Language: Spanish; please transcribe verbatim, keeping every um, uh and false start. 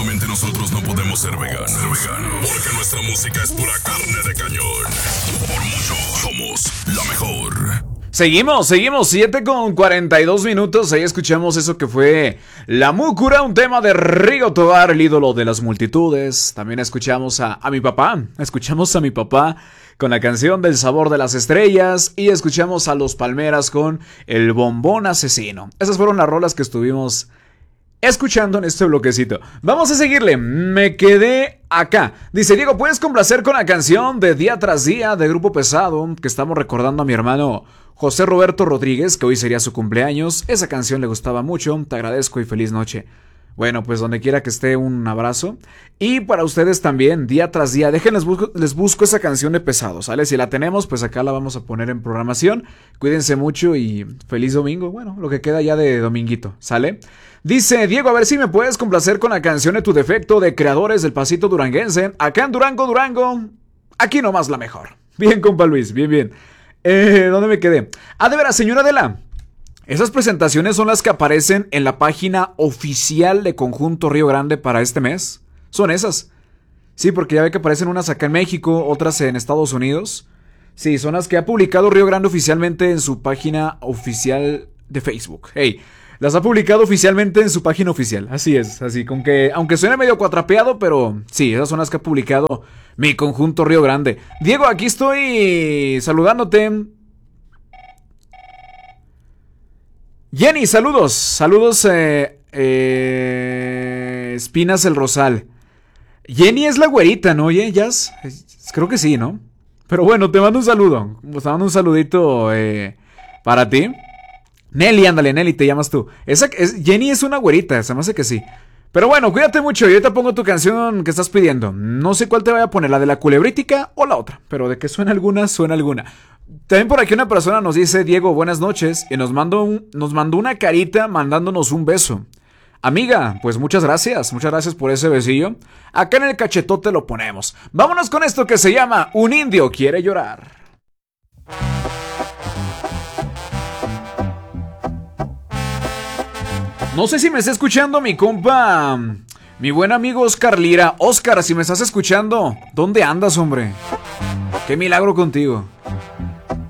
Desafortunadamente nosotros no podemos ser veganos, ser veganos, porque nuestra música es pura carne de cañón. Por mucho, somos la mejor. Seguimos, seguimos, siete con cuarenta y dos minutos. Ahí escuchamos eso que fue La Múcura, un tema de Rigo Tobar, el ídolo de las multitudes. También escuchamos a, a mi papá, escuchamos a mi papá con la canción del sabor de las estrellas. Y escuchamos a Los Palmeras con El Bombón Asesino. Esas fueron las rolas que estuvimos escuchando en este bloquecito. Vamos a seguirle. Me quedé acá. Dice Diego, ¿puedes complacer con la canción de Día tras Día de Grupo Pesado? Que estamos recordando a mi hermano José Roberto Rodríguez, que hoy sería su cumpleaños. Esa canción le gustaba mucho. Te agradezco y feliz noche. Bueno, pues donde quiera que esté, un abrazo. Y para ustedes también, Día tras Día. Déjenles busco, les busco esa canción de Pesado, ¿sale? Si la tenemos, pues acá la vamos a poner en programación. Cuídense mucho y feliz domingo. Bueno, lo que queda ya de dominguito, ¿sale? Dice Diego, a ver si me puedes complacer con la canción de Tu Defecto de Creadores del Pasito Duranguense. Acá en Durango, Durango. Aquí nomás la mejor. Bien, compa Luis, bien, bien. Eh, ¿dónde me quedé? Ah, de veras, señora Adela. Esas presentaciones son las que aparecen en la página oficial de Conjunto Río Grande para este mes. Son esas. Sí, porque ya ve que aparecen unas acá en México, otras en Estados Unidos. Sí, son las que ha publicado Río Grande oficialmente en su página oficial de Facebook. Hey, las ha publicado oficialmente en su página oficial. Así es, así, con que, aunque suene medio cuatrapeado, pero sí, esas son las que ha publicado mi Conjunto Río Grande. Diego, aquí estoy saludándote. Jenny, saludos. Saludos, eh, eh, Espinas el Rosal. Jenny es la güerita, ¿no? Oye, Jazz. Creo que sí, ¿no? Pero bueno, te mando un saludo. Te mando un saludito eh, para ti. Nelly, ándale, Nelly, te llamas tú. Esa, es, Jenny es una güerita, se me hace que sí. Pero bueno, cuídate mucho. Yo te pongo tu canción que estás pidiendo. No sé cuál te vaya a poner, la de la culebrítica o la otra. Pero de que suena alguna, suena alguna. También por aquí una persona nos dice, Diego, buenas noches. Y nos mandó, un, nos mandó una carita mandándonos un beso. Amiga, pues muchas gracias. Muchas gracias por ese besillo. Acá en el cachetote lo ponemos. Vámonos con esto que se llama Un Indio Quiere Llorar. No sé si me está escuchando mi compa, mi buen amigo Oscar Lira. Oscar, si me estás escuchando, ¿dónde andas, hombre? Qué milagro contigo.